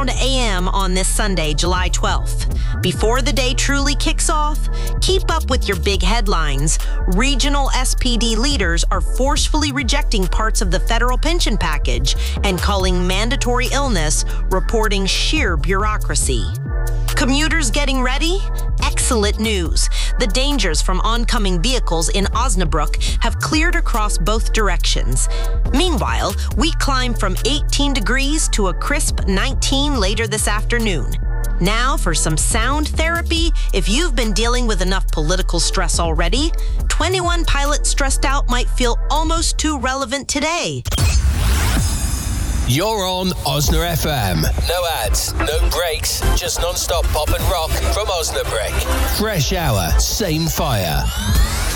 around a.m. on this Sunday, July 12th. Before the day truly kicks off, keep up with your big headlines. Regional SPD leaders are forcefully rejecting parts of the federal pension package and calling mandatory illness reporting sheer bureaucracy. Commuters getting ready? Excellent news. The dangers from oncoming vehicles in Osnabrück have cleared across both directions. Meanwhile, we climb from 18 degrees to a crisp 19 later this afternoon. Now for some sound therapy. If you've been dealing with enough political stress already, 21 Pilots Stressed Out might feel almost too relevant today. You're on Osna FM. No ads, no breaks, just non-stop pop and rock from Osnabrück. Fresh hour, same fire.